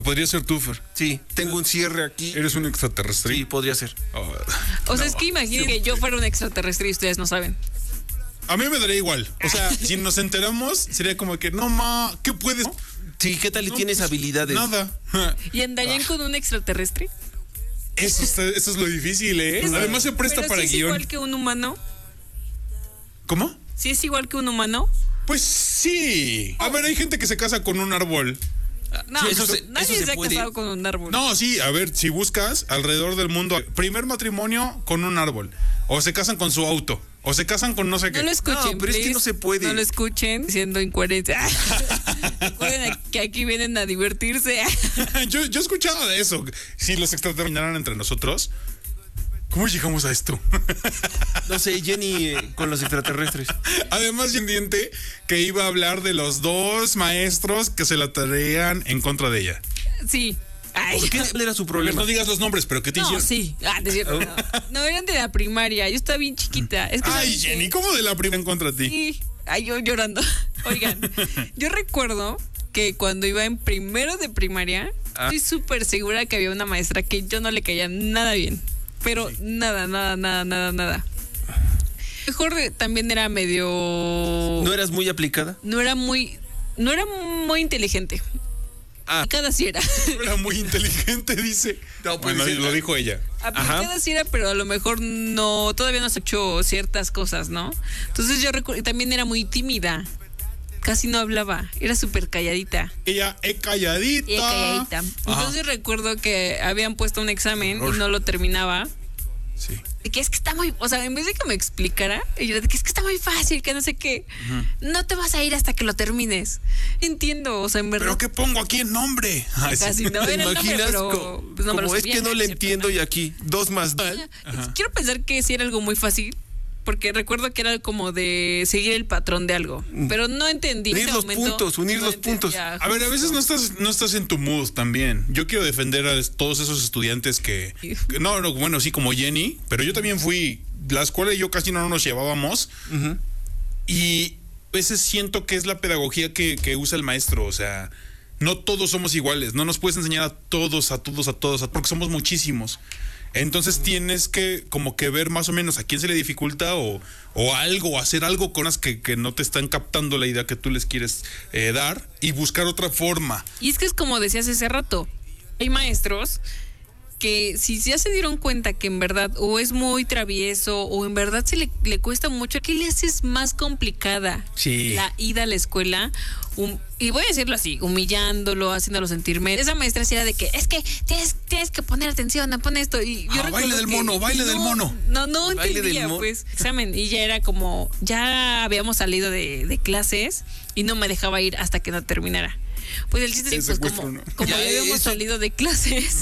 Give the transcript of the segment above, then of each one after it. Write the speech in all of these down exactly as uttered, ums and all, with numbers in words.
Podría ser tú, Fer. Sí, tengo un cierre aquí. ¿Eres un extraterrestre? Sí, podría ser. Oh, O sea, no. es que imaginen que yo fuera un extraterrestre y ustedes no saben. A mí me daría igual. O sea, si nos enteramos, sería como que, no, ma, ¿qué puedes? Sí, ¿qué tal y No, tienes pues, habilidades? Nada. ¿Y andarían con un extraterrestre? Eso, está- eso es lo difícil, ¿eh? Es- Además se presta pero para si es guión. igual que un humano. ¿Cómo? Si es igual que un humano. Pues sí. A ver, hay gente que se casa con un árbol. No, Sí, eso se- nadie eso se se ha puede. casado con un árbol. No, sí, a ver, si buscas alrededor del mundo, primer matrimonio con un árbol. O se casan con su auto. O se casan con no sé qué. No lo escuchen, No, pero es que please. no se puede. No lo escuchen diciendo incoherencia. Recuerden que aquí vienen a divertirse. yo, yo he escuchado de eso. Si los extraterrestres terminaran entre nosotros, ¿cómo llegamos a esto? No sé, Jenny eh, con los extraterrestres. Además, pendiente que iba a hablar de los dos maestros que se la tarean en contra de ella. Sí. Ay. ¿Por qué cuál era su No problema? digas los nombres, pero ¿qué te No, hicieron? sí. Ah, no es cierto. No. No, eran de la primaria. Yo estaba bien chiquita. Es que Ay, ¿saben qué? Jenny, ¿cómo de la primera en contra de ti? Sí. Ay, yo llorando. Oigan, yo recuerdo que cuando iba en primero de primaria, Ah. estoy súper segura que había una maestra que yo no le caía nada bien. Pero nada, nada, nada, nada, nada. Mejor eh, también era medio... ¿No eras muy aplicada? No era muy... No era muy inteligente. Ah. Aplicada sí era. Era muy inteligente, dice. No, puede bueno, ser. lo dijo ella. Aplicada sí era, pero a lo mejor no... Todavía no has hecho ciertas cosas, ¿no? Entonces yo recuerdo... También era muy tímida. Casi no hablaba. Era súper calladita. Ella es calladita. Y calladita. Entonces recuerdo que habían puesto un examen y no lo terminaba. Sí. De que es que está muy, o sea, en vez de que me explicara, ella de que es que está muy fácil, que no sé qué, no te vas a ir hasta que lo termines. Entiendo, o sea, en verdad. ¿Pero qué pongo aquí en nombre? Ay, sí. Casi no ¿Te era el nombre, imaginas? pero, Co- pues, no me lo como es sabía, que no ¿no? le ¿Cierto? entiendo y aquí dos más dos. Quiero pensar que sí era algo muy fácil, porque recuerdo que era como de seguir el patrón de algo, pero no entendí. en Unir ese los momento, puntos, unir no los puntos. entendía A ver, a veces justo. no estás, no estás en tu mood también. Yo quiero defender a todos esos estudiantes que, que- no, no, bueno, sí, como Jenny, pero yo también fui, la escuela y yo casi no nos llevábamos. Ujú. Y a veces siento que es la pedagogía que, que usa el maestro, o sea, no todos somos iguales, no nos puedes enseñar a todos, a todos, a todos, a- porque somos muchísimos. Entonces tienes que como que ver más o menos a quién se le dificulta o, o algo, hacer algo con las que, que no te están captando la idea que tú les quieres eh, dar y buscar otra forma. Y es que es como decías hace rato, hay maestros que si ya se dieron cuenta que en verdad o es muy travieso o en verdad se le, le cuesta mucho, ¿qué le haces más complicada Sí. la ida a la escuela? Um, y voy a decirlo así, humillándolo, haciéndolo sentirme. Esa maestra sí era de que es que tienes, tienes que poner atención, no pon esto. Y yo Ah, recuerdo baile del que- mono, baile del no, mono. No, no Baile del entendía, mono. pues, examen. Y ya era como, ya habíamos salido de, de clases y no me dejaba ir hasta que no terminara. Pues el chiste es El que pues, secuestro, como, ¿no? como Ya, ya habíamos eso- salido de clases,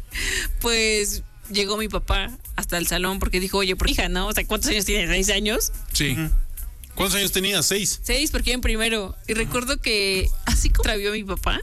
pues llegó mi papá hasta el salón porque dijo, oye, por hija, ¿no? O sea, ¿cuántos años tienes? ¿Seis años? Sí. ¿Cuántos años tenías? ¿Seis? Seis, porque iba en primero. Y recuerdo que así como travió mi papá,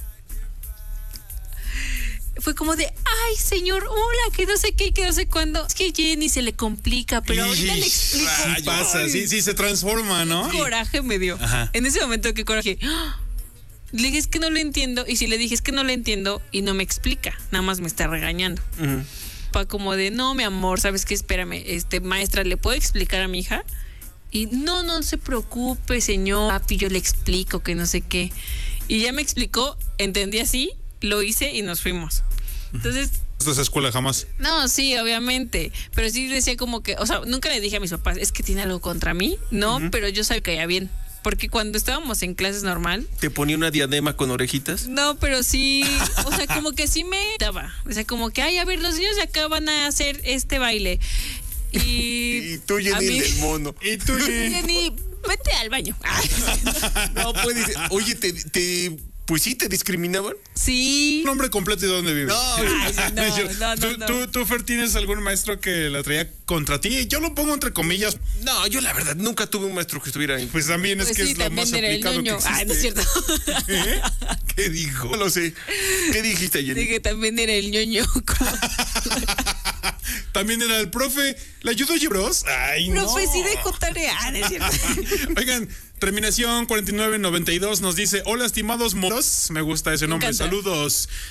fue como de, ay, señor, hola, que no sé qué, que no sé cuándo. Es que Jenny se le complica, pero ahorita le explico. Ah, pasa, sí, sí, se transforma, ¿no? Qué coraje me dio. Ajá. En ese momento, qué coraje. ¡Ah! Le dije, es que no lo entiendo. Y si le dije, es que no lo entiendo y no me explica, nada más me está regañando. Ujú. Pa como de, no, mi amor, ¿sabes qué? Espérame, este, maestra, ¿le puedo explicar a mi hija? Y no, no se preocupe, señor. Papi, yo le explico que no sé qué. Y ya me explicó, entendí así, lo hice y nos fuimos. Entonces, Esta es escuela jamás. no, sí, obviamente. Pero sí decía como que, o sea, nunca le dije a mis papás, es que tiene algo contra mí. No, pero yo sabía que caía bien. Porque cuando estábamos en clases normal, ¿Te ponía una diadema con orejitas? no, pero sí, o sea, como que sí me daba. O sea, como que, ay, a ver, los niños de acá van a hacer este baile. Y, Y tú, a Jenny, mí- del mono. Y tú, Jenny, vete al baño. Ay, No puedes. Oye, te, te, pues sí, te discriminaban. sí. nombre completo y dónde vives. No, Ay, no, Yo- no, no, ¿Tú, no. tú, tú, Fer, tienes algún maestro que la traía contra ti? Yo lo pongo entre comillas, No, yo la verdad nunca tuve un maestro que estuviera ahí. pues también es Pues que sí, es lo también más era el aplicado que ñoño. existe. Ay, no es cierto. ¿Eh? ¿Qué dijo? No lo sé. ¿Qué dijiste, Jenny? Dije, también era el ñoño. También era el profe. ¿Le ayudó Bros? Ay, no. Profe, sí dejó tarea. Ah, no es cierto. Oigan, terminación cuarenta y nueve noventa y dos nos dice: hola, estimados moros. Me gusta ese nombre. encanta. Saludos.